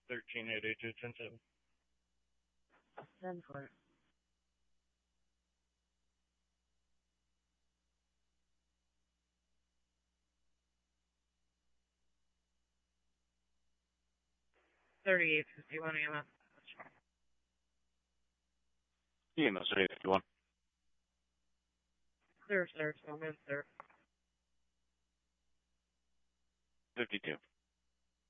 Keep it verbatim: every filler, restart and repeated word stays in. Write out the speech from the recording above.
thirteen eighty-two ten seven. ten for it. thirty-eight fifty-one E M S. E M S eight fifty-one. Clear, sir. So good, sir. fifty-two.